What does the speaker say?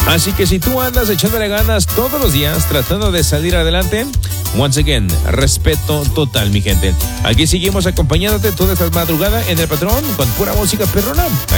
Así que si tú andas echándole ganas todos los días, tratando de salir adelante, once again, respeto total, mi gente. Aquí seguimos acompañándote toda esta madrugada en El Patrón con pura música perrona.